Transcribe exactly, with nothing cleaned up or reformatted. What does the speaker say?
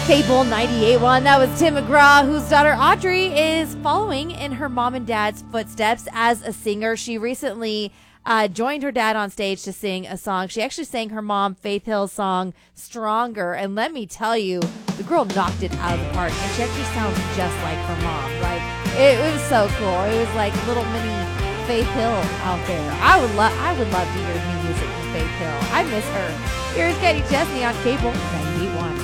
Cable ninety-eight point one. That was Tim McGraw, whose daughter Audrey is following in her mom and dad's footsteps as a singer. She recently uh, joined her dad on stage to sing a song. She actually sang her mom, Faith Hill's song, Stronger. And let me tell you, the girl knocked it out of the park. And she actually sounds just like her mom. Like, it, it was so cool. It was like little mini Faith Hill out there. I would love I would love to hear new music from Faith Hill. I miss her. Here's Kenny Chesney on Cable ninety-eight point one.